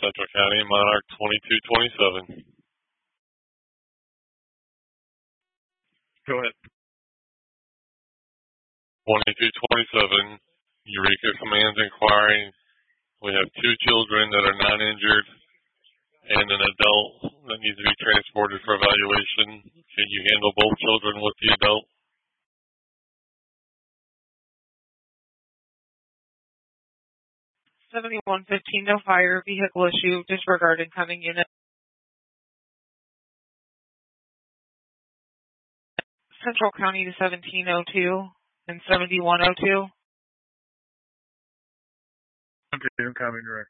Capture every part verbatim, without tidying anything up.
Central County, Monarch twenty-two twenty-seven. Go ahead. twenty-two twenty-seven, Eureka Command's inquiring. We have two children that are not injured and an adult that needs to be transported for evaluation. Can you handle both children with the adult? seventy-one fifteen, no fire, vehicle issue, disregard incoming unit. Central County to seventeen oh two and seventy-one oh two. Incoming direct.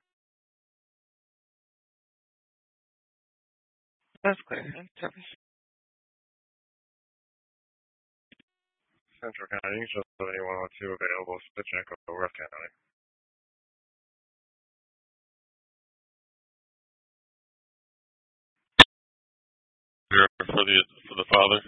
That's clear. In service. Central County, so seventy-one oh two available, Spichenko, Rough County. For the for the father?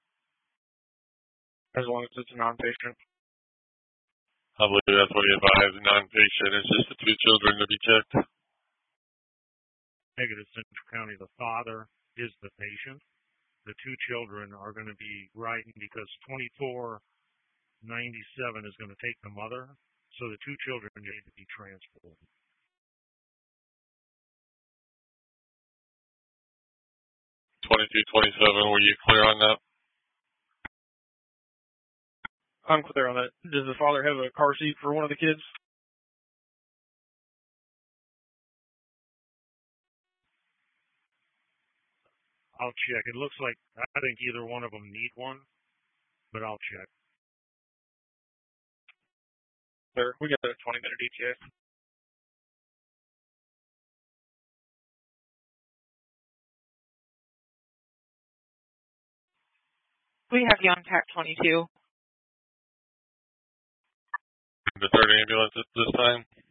As long as it's a non-patient. I believe that's what he advised, non-patient. It's just the two children to be checked. Negative, Central County, the father is the patient. The two children are going to be riding because twenty-four ninety-seven is going to take the mother, so the two children need to be transported. twenty-two twenty-seven, were you clear on that? I'm clear on that. Does the father have a car seat for one of the kids? I'll check. It looks like I think either one of them need one, but I'll check. Sir, we got a twenty minute E T A. We have you on T A C twenty-two. The third ambulance at this time?